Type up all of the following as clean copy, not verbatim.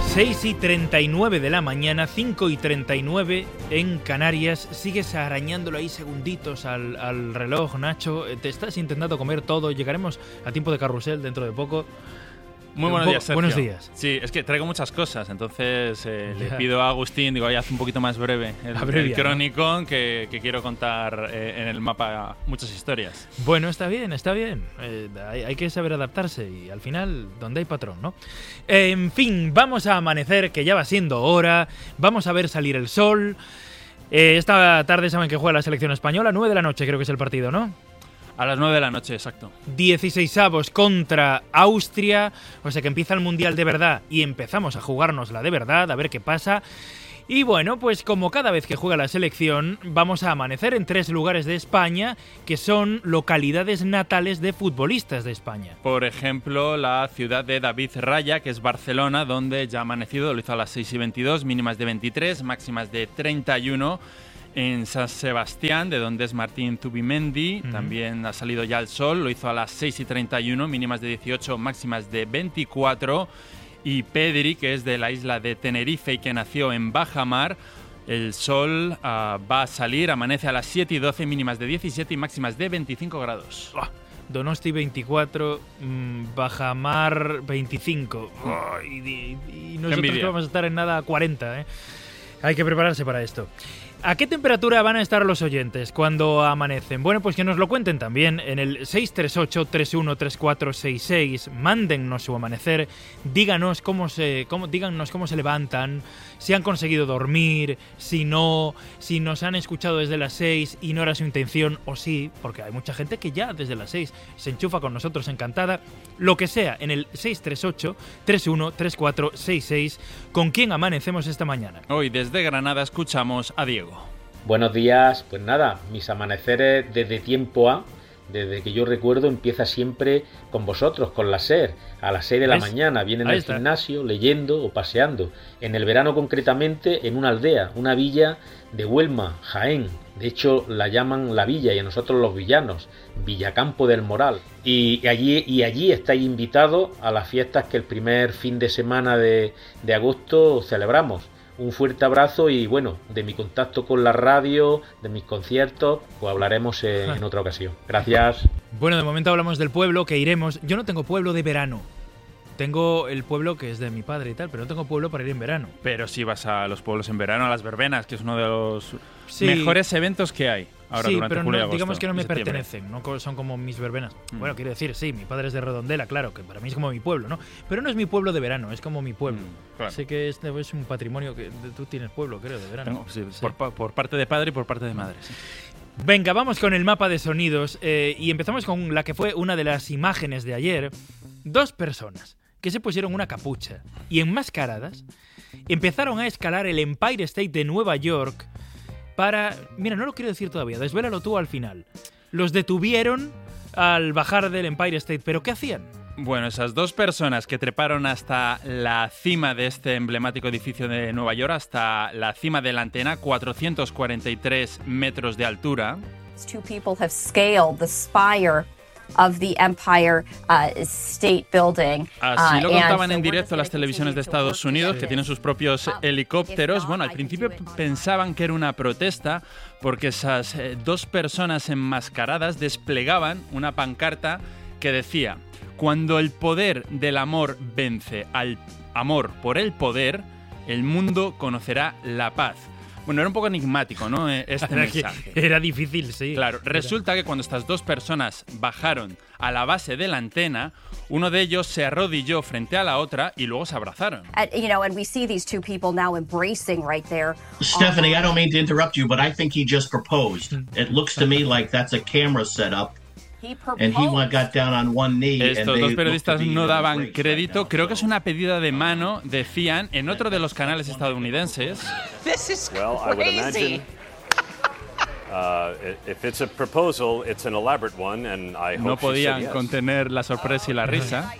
6:39 de la mañana, 5:39 en Canarias. Sigues arañándolo ahí segunditos al reloj, Nacho. Te estás intentando comer todo. Llegaremos a tiempo de carrusel dentro de poco. Muy buenos días, Sergio. Buenos días. Sí, es que traigo muchas cosas, entonces le pido a Agustín, digo, haz un poquito más breve el crónico, que quiero contar en el mapa muchas historias. Bueno, está bien, está bien. Hay que saber adaptarse y al final, donde hay patrón, ¿no? En fin, vamos a amanecer, que ya va siendo hora. Vamos a ver salir el sol. Esta tarde saben que juega la selección española, 9 de la noche creo que es el partido, ¿no? A las 9 de la noche, exacto. 16avos contra Austria, o sea que empieza el Mundial de verdad y empezamos a jugárnosla de verdad, a ver qué pasa. Y bueno, pues como cada vez que juega la selección, vamos a amanecer en 3 lugares de España que son localidades natales de futbolistas de España. Por ejemplo, la ciudad de David Raya, que es Barcelona, donde ya ha amanecido, lo hizo a las 6:22, mínimas de 23, máximas de 31. En San Sebastián, de donde es Martín Zubimendi, también ha salido ya el sol, lo hizo a las 6:31, mínimas de 18, máximas de 24. Y Pedri, que es de la isla de Tenerife y que nació en Bajamar, el sol va a salir, amanece a las 7:12, mínimas de 17 y máximas de 25 grados. Donosti 24, Bajamar 25. Y nosotros que vamos a estar en nada a 40, ¿eh? Hay que prepararse para esto. ¿A qué temperatura van a estar los oyentes cuando amanecen? Bueno, pues que nos lo cuenten también en el 638-313466. Mándennos su amanecer, díganos cómo se levantan, si han conseguido dormir, si no, si nos han escuchado desde las 6 y no era su intención, o sí, porque hay mucha gente que ya desde las 6 se enchufa con nosotros encantada. Lo que sea, en el 638-313466. ¿Con quién amanecemos esta mañana? Hoy desde Granada escuchamos a Diego. Buenos días, pues nada, mis amaneceres desde tiempo desde que yo recuerdo, empieza siempre con vosotros, con la SER, a las 6 de la mañana, vienen al gimnasio, leyendo o paseando. En el verano concretamente en una aldea, una villa de Huelma, Jaén. De hecho la llaman la villa y a nosotros los villanos, Villacampo del Moral. Y allí estáis invitados a las fiestas que el primer fin de semana de agosto celebramos. Un fuerte abrazo y bueno, de mi contacto con la radio, de mis conciertos, pues hablaremos en otra ocasión. Gracias. Bueno, de momento hablamos del pueblo, que iremos. Yo no tengo pueblo de verano. Tengo el pueblo que es de mi padre y tal, pero no tengo pueblo para ir en verano. Pero si vas a los pueblos en verano, a las verbenas, que es uno de los mejores eventos que hay. Ahora, sí, durante pero julio y agosto, digamos que no me septiembre. pertenecen, no son como mis verbenas. Bueno, quiero decir, sí, mi padre es de Redondela, claro, que para mí es como mi pueblo, ¿no? Pero no es mi pueblo de verano, es como mi pueblo. Claro. Sé que este es un patrimonio que tú tienes pueblo, creo, de verano. Sí. Por parte de padre y por parte de madre, sí. Venga, vamos con el mapa de sonidos y empezamos con la que fue una de las imágenes de ayer. 2 personas que se pusieron una capucha y enmascaradas empezaron a escalar el Empire State de Nueva York para... Mira, no lo quiero decir todavía, desvélalo tú al final. Los detuvieron al bajar del Empire State, ¿pero qué hacían? Bueno, esas 2 personas que treparon hasta la cima de este emblemático edificio de Nueva York, hasta la cima de la antena, 443 metros de altura. 2 people have scaled the spire of the Empire State Building. Así lo contaban en directo las televisiones de Estados Unidos, que tienen sus propios helicópteros. Bueno, al principio pensaban que era una protesta porque esas 2 personas enmascaradas desplegaban una pancarta que decía: cuando el poder del amor vence al amor por el poder, el mundo conocerá la paz. Bueno, era un poco enigmático, ¿no? Este mensaje. Era difícil, sí. Claro, resulta que cuando estas 2 personas bajaron a la base de la antena, uno de ellos se arrodilló frente a la otra y luego se abrazaron. And we see these 2 people now embracing right there. Stephanie, I don't mean to interrupt you, but I think he just proposed. It looks to me like that's a camera setup. And he got down on one knee. Estos 2 periodistas no daban crédito. Creo que es una pedida de mano, decían, en otro de los canales estadounidenses. This is crazy. If it's a proposal, it's an elaborate one, and I hope no podían yes. contener la sorpresa y la risa.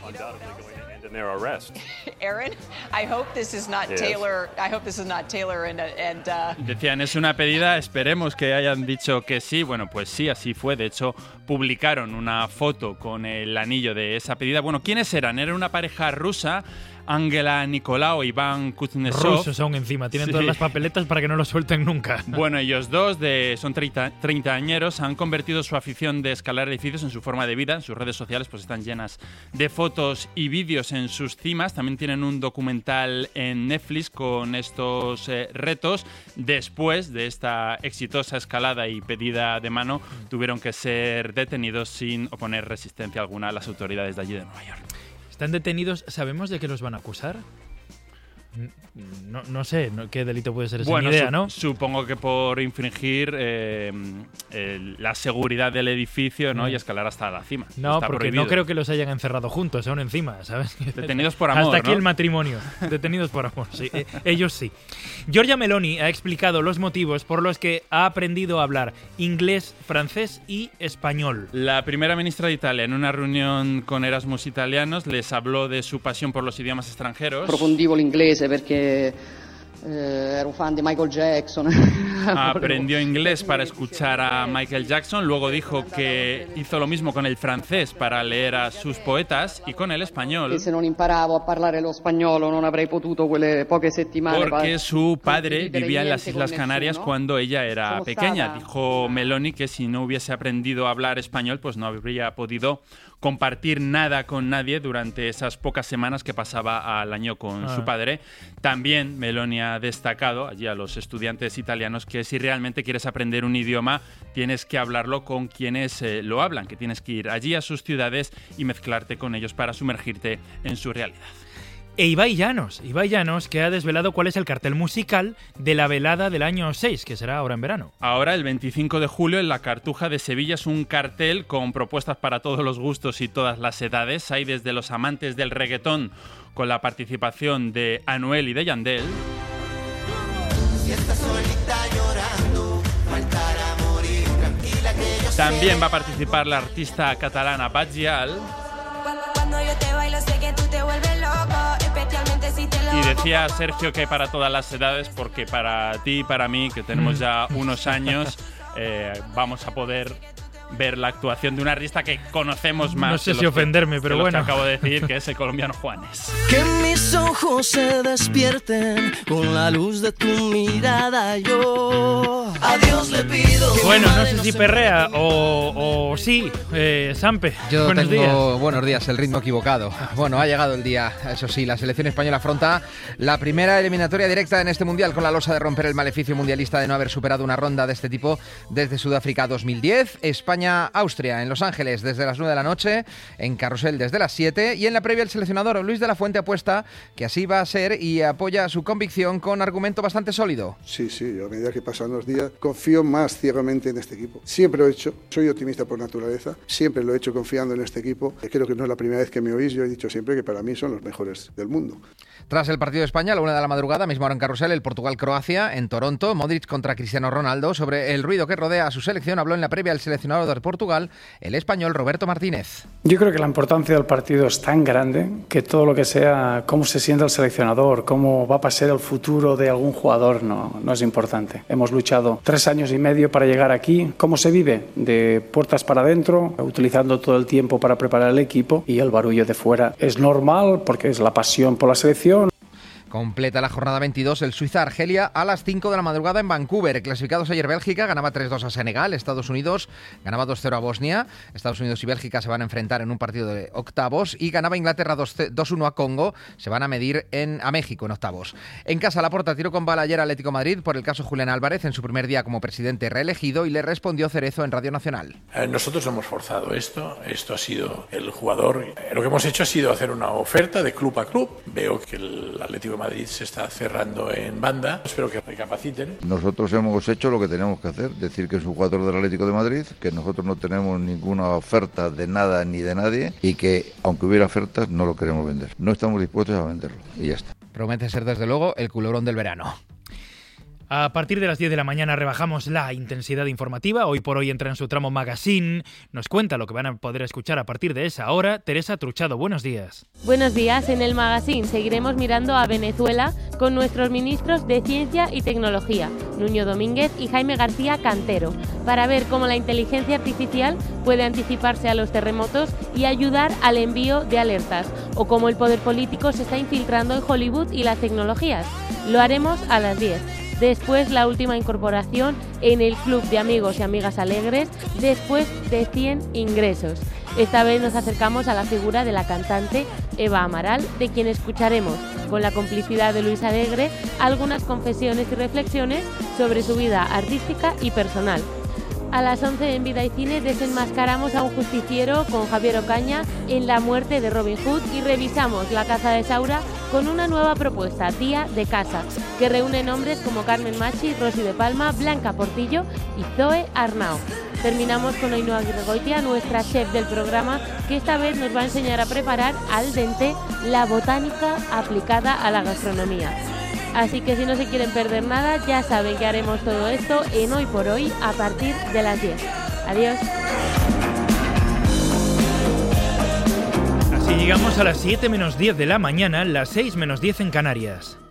Aaron, I hope this is not Taylor. I hope this is not Taylor and Decían, es una pedida, esperemos que hayan dicho que sí. Bueno, pues sí, así fue. De hecho, publicaron una foto con el anillo de esa pedida. Bueno, ¿quiénes eran? Era una pareja rusa Angela Nicolau e Iván Kuznetsov. Rusos aún encima, tienen todas las papeletas para que no lo suelten nunca. Bueno, ellos dos, son 30añeros, han convertido su afición de escalar edificios en su forma de vida. En sus redes sociales pues están llenas de fotos y vídeos en sus cimas. También tienen un documental en Netflix con estos retos. Después de esta exitosa escalada y pedida de mano, tuvieron que ser detenidos sin oponer resistencia alguna a las autoridades de allí de Nueva York. ¿Están detenidos? ¿Sabemos de qué los van a acusar? No sé qué delito puede ser esa. Bueno, idea, ¿no? Supongo que por infringir la seguridad del edificio, ¿no? Y escalar hasta la cima. No, está porque prohibido. no creo que los hayan encerrado juntos, aún encima, ¿sabes? Detenidos por amor, hasta aquí ¿no? el matrimonio. Detenidos por amor, sí. Ellos sí. Giorgia Meloni ha explicado los motivos por los que ha aprendido a hablar inglés, francés y español. La primera ministra de Italia, en una reunión con Erasmus italianos, les habló de su pasión por los idiomas extranjeros. Approfondivo l'inglese perché ero fan di Michael Jackson. Aprendió inglés para escuchar a Michael Jackson, luego dijo que hizo lo mismo con el francés para leer a sus poetas y con el español. E se non imparavo a parlare lo spagnolo non avrei potuto quelle poche settimane. Porque su padre vivía en las Islas Canarias cuando ella era pequeña. Dijo Meloni que si no hubiese aprendido a hablar español, pues no habría podido compartir nada con nadie durante esas pocas semanas que pasaba al año con su padre. También Meloni ha destacado allí a los estudiantes italianos que si realmente quieres aprender un idioma tienes que hablarlo con quienes lo hablan, que tienes que ir allí a sus ciudades y mezclarte con ellos para sumergirte en su realidad. E Ibai Llanos, que ha desvelado cuál es el cartel musical de la velada del año 6, que será ahora en verano. Ahora, el 25 de julio, en la Cartuja de Sevilla, es un cartel con propuestas para todos los gustos y todas las edades. Hay desde los amantes del reggaetón, con la participación de Anuel y de Yandel. También va a participar la artista catalana Batzial. Y decía Sergio que hay para todas las edades, porque para ti y para mí, que tenemos ya unos años, vamos a poder ver la actuación de un artista que conocemos más. No sé si ofenderme, pero bueno. Que acabo de decir, que es el colombiano Juanes. Que mis ojos se despierten con la luz de tu mirada, yo a Dios le pido. Bueno, no sé si perrea o sí, Sampe. Yo buenos tengo días. Buenos días, el ritmo equivocado. Bueno, ha llegado el día, eso sí, la selección española afronta la primera eliminatoria directa en este Mundial con la losa de romper el maleficio mundialista de no haber superado una ronda de este tipo desde Sudáfrica 2010. España-Austria en Los Ángeles desde las 9 de la noche, en Carrusel desde las 7 y en la previa el seleccionador Luis de la Fuente apuesta que así va a ser y apoya su convicción con argumento bastante sólido. Sí, yo a medida que pasan los días confío más ciegamente en este equipo. Siempre lo he hecho, soy optimista por naturaleza, siempre lo he hecho confiando en este equipo. Creo que no es la primera vez que me oís, yo he dicho siempre que para mí son los mejores del mundo. Tras el partido de España, a la 1 de la madrugada, mismo ahora en Carrusel, el Portugal-Croacia, en Toronto, Modric contra Cristiano Ronaldo. Sobre el ruido que rodea a su selección habló en la previa el seleccionador de Portugal, el español Roberto Martínez. Yo creo que la importancia del partido es tan grande que todo lo que sea cómo se siente el seleccionador, cómo va a pasar el futuro de algún jugador, no es importante. Hemos luchado 3 años y medio para llegar aquí. ¿Cómo se vive? De puertas para adentro, utilizando todo el tiempo para preparar el equipo, y el barullo de fuera es normal porque es la pasión por la selección. Completa la jornada 22 el Suiza-Argelia a las 5 de la madrugada en Vancouver. Clasificados ayer Bélgica, ganaba 3-2 a Senegal. Estados Unidos ganaba 2-0 a Bosnia. Estados Unidos y Bélgica se van a enfrentar en un partido de octavos. Y ganaba Inglaterra 2-1 a Congo. Se van a medir a México en octavos. En casa, Laporta tiró con bala ayer Atlético Madrid por el caso Julián Álvarez en su primer día como presidente reelegido y le respondió Cerezo en Radio Nacional. Nosotros hemos forzado esto ha sido el jugador. Lo que hemos hecho ha sido hacer una oferta de club a club. Veo que el Atlético de Madrid se está cerrando en banda. Espero que recapaciten. Nosotros hemos hecho lo que teníamos que hacer, decir que es un jugador del Atlético de Madrid, que nosotros no tenemos ninguna oferta de nada ni de nadie y que, aunque hubiera ofertas, no lo queremos vender. No estamos dispuestos a venderlo y ya está. Promete ser, desde luego, el culebrón del verano. A partir de las 10 de la mañana rebajamos la intensidad informativa. Hoy por hoy entra en su tramo Magazine. Nos cuenta lo que van a poder escuchar a partir de esa hora Teresa Truchado. Buenos días. Buenos días. En el Magazine seguiremos mirando a Venezuela con nuestros ministros de Ciencia y Tecnología, Nuño Domínguez y Jaime García Cantero, para ver cómo la inteligencia artificial puede anticiparse a los terremotos y ayudar al envío de alertas, o cómo el poder político se está infiltrando en Hollywood y las tecnologías. Lo haremos a las 10. Después, la última incorporación en el Club de Amigos y Amigas Alegres, después de 100 ingresos. Esta vez nos acercamos a la figura de la cantante Eva Amaral, de quien escucharemos, con la complicidad de Luis Alegre, algunas confesiones y reflexiones sobre su vida artística y personal. A las 11 en Vida y Cine desenmascaramos a un justiciero con Javier Ocaña en La muerte de Robin Hood y revisamos La caza de Saura con una nueva propuesta, Día de Casa, que reúne nombres como Carmen Machi, Rosy de Palma, Blanca Portillo y Zoe Arnao. Terminamos con Ainhoa Aguirregoitia, nuestra chef del programa, que esta vez nos va a enseñar a preparar al dente la botánica aplicada a la gastronomía. Así que si no se quieren perder nada, ya saben que haremos todo esto en Hoy por Hoy a partir de las 10. Adiós. Así llegamos a las 7 menos 10 de la mañana, las 6 menos 10 en Canarias.